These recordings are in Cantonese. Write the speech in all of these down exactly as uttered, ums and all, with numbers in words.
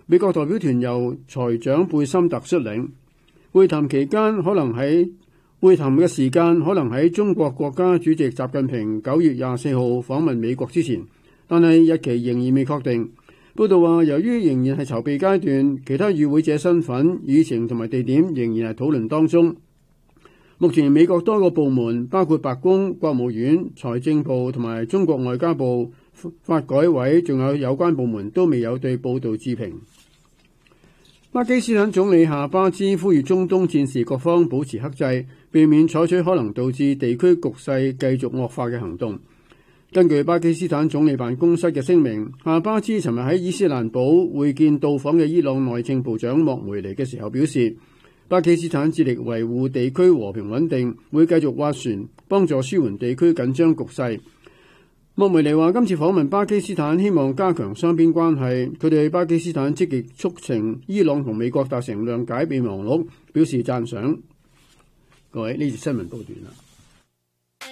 美國代表團由財長貝森特率領。會談期間可能喺會談嘅時間可能喺中國國家主席習近平九月廿四號訪問美國之前，但係日期仍然未確定。報道話，由於仍然係籌備階段，其他與會者身份、議程同埋地點仍然係討論當中。目前美國多個部門，包括白宮、國務院、財政部同埋中國外交部、發改委，仲有有關部門都未有對報導置評。巴基斯坦總理夏巴茲呼籲中東戰事各方保持克制，避免採取可能導致地區局勢繼續惡化嘅行動。根據巴基斯坦總理辦公室嘅聲明，夏巴茲尋日喺伊斯蘭堡會見到訪嘅伊朗內政部長莫梅尼嘅時候表示，巴基斯坦致力維護地區和平穩定，會繼續斡旋幫助舒緩地區緊張局勢。莫梅尼話：今次訪問巴基斯坦，希望加強雙邊關係。佢對巴基斯坦積極促成伊朗同美國達成諒解備忘錄表示讚賞。各位，呢節新聞報完啦。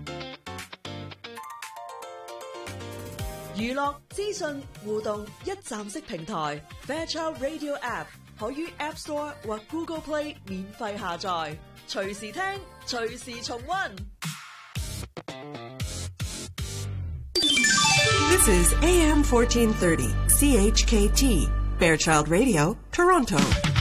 娛樂資訊互動一站式平台 Fairchild Radio App 可於 App Store 或 Google Play 免費下載，隨時聽，隨時重溫。 This is A M fourteen thirty C H K T Fairchild Radio, Toronto.